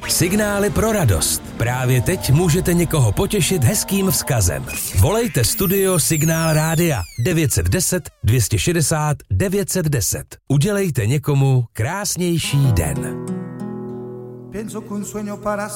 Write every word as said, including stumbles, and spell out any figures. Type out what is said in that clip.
Signály pro radost. Právě teď můžete někoho potěšit hezkým vzkazem. Volejte Studio Signál Rádia devět set deset dvě stě šedesát devět set deset. Udělejte někomu krásnější den.